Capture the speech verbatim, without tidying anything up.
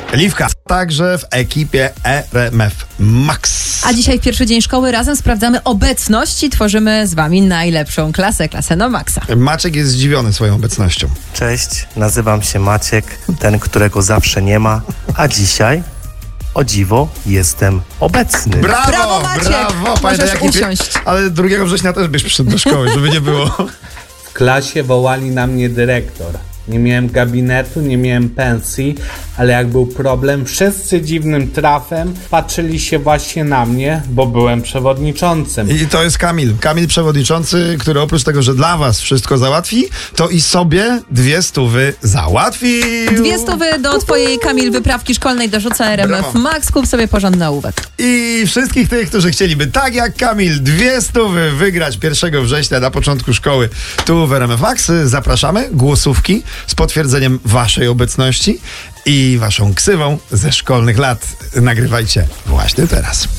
Liwka, także w ekipie R M F Max. A dzisiaj w pierwszy dzień szkoły razem sprawdzamy obecność i tworzymy z wami najlepszą klasę, klasę na maksa. Maciek jest zdziwiony swoją obecnością. Cześć, nazywam się Maciek, ten, którego zawsze nie ma, a dzisiaj, o dziwo, jestem obecny. Brawo, Brawo, Maciek! brawo! Możesz jaki pie- usiąść. Ale drugiego września też byś przyszedł do szkoły, żeby nie było. W klasie wołali na mnie dyrektor. Nie miałem gabinetu, nie miałem pensji, ale jak był problem, wszyscy dziwnym trafem patrzyli się właśnie na mnie, bo byłem przewodniczącym. I to jest Kamil. Kamil przewodniczący, który oprócz tego, że dla was wszystko załatwi, to i sobie dwie stówy załatwił. Dwie stówy do twojej, Kamil, wyprawki szkolnej dorzuca R M F Brawo. Max. Kup sobie porządny ołówek. I wszystkich tych, którzy chcieliby, tak jak Kamil, dwie stówy wygrać pierwszego września na początku szkoły tu w R M F Max, zapraszamy. Głosówki z potwierdzeniem waszej obecności i waszą ksywą ze szkolnych lat nagrywajcie właśnie teraz.